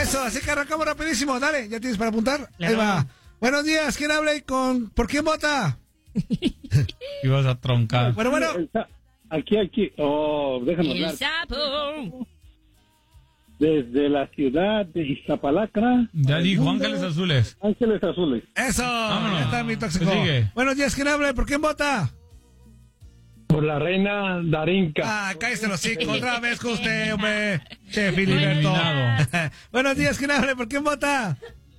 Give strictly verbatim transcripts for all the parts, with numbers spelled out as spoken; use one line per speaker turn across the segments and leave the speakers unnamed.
Eso, así que arrancamos rapidísimo. Dale, ¿ya tienes para apuntar?
Claro.
Ahí va. Buenos días, ¿quién habla y con... ¿Por quién vota?
Ibas a troncar.
Bueno, bueno.
Aquí, aquí. Oh, déjame
El
hablar.
sapo.
Desde la ciudad de Iztapalacra.
Ya dijo Ángeles Azules.
Ángeles Azules.
Eso,
Vámonos.
ya está mi tóxico.
¿Qué sigue?
Buenos días, ¿quién habla y por quién vota?
Por la reina Darinka.
Ah, cállese los hocico, otra vez con usted, hombre. Che, Filiberto.
Eliminado.
Buenos días, ¿quién habla y por quién vota?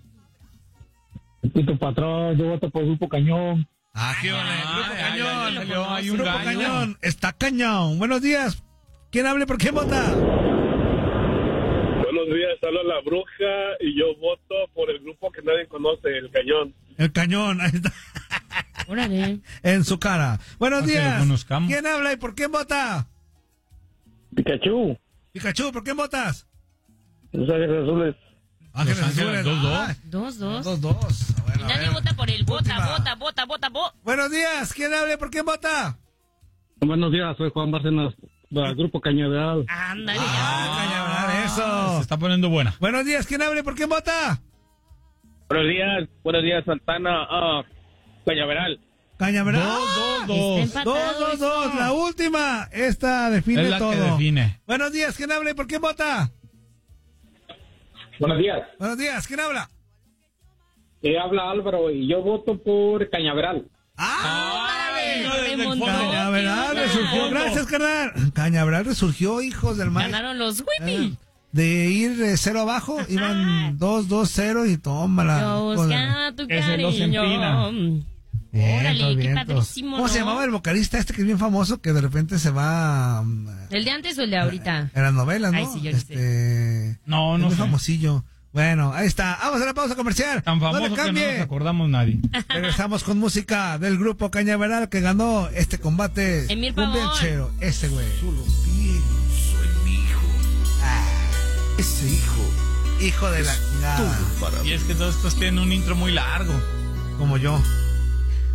Y tu patrón, yo voto por el Grupo Cañón.
Ah, qué ole, Grupo
Ay, ay,
Cañón.
ay, salió ahí un
Grupo
gallo.
Cañón, está cañón. Buenos días, ¿quién habla y por quién vota?
Buenos días, habla la bruja y yo voto por el grupo que nadie conoce, el Cañón.
El Cañón, ahí está.
Órale.
En su cara. Buenos
Para que lo
días.
conozcamos.
¿Quién habla y por quién vota?
Pikachu.
Pikachu, ¿por quién votas?
Los Ángeles Azules.
Ángeles
Ángeles,
Azules.
dos, dos.
Ah,
Dos, dos.
Dos, dos. Bueno,
Y
a
nadie
ver.
vota por el vota,
Última.
vota, vota, vota, vota.
Buenos días. ¿Quién habla y por quién vota?
Buenos días, soy Juan Bárcenas, del Grupo Cañaveral.
Ándale,
Ah, Cañaveral,
Se
eso.
está poniendo buena.
Buenos días. ¿Quién habla y por quién vota?
Buenos días, buenos días, Santana, ah, Cañaveral.
Cañaveral.
Dos, dos,
Está
dos.
empatado
Dos, dos, dos.
esto.
La última. Esta define
Es la
todo.
que define.
Buenos días. ¿Quién habla y por quién vota?
Buenos días.
Buenos días. ¿Quién habla?
Eh, habla Álvaro y yo voto por Cañaveral.
¡Ah!
Órale,
no, desde el
remontó,
fondo.
Cañaveral
qué
resurgió.
buena.
Gracias, carnal. Cañaveral resurgió, hijos del mar.
Ganaron los
Eh,
Whippy.
De ir eh, cero abajo, iban dos, dos, cero y tómala.
Yo
Con-
buscaba tu
Que se los
cariño.
empina.
Vientos,
Órale, qué
vientos.
padrísimo,
¿Cómo se
¿no?
llamaba el vocalista este que es bien famoso, que de repente se va um,
¿El de antes o el de ahorita?
en las novelas, no?
Ay, sí, yo ni sé.
este,
No,
es
no
muy
sé.
famosillo. Bueno, ahí está. Vamos a la pausa comercial.
Tan
No
famoso
le
que no
cambie.
nos acordamos nadie.
Regresamos con música del grupo Cañaveral que ganó este combate.
Emir Pavón.
Cumbianchero. Ese güey.
Solo pienso en mi hijo. Ese hijo.
Hijo de la...
Todo para
Y es que todos estos tienen un intro muy largo.
Como yo.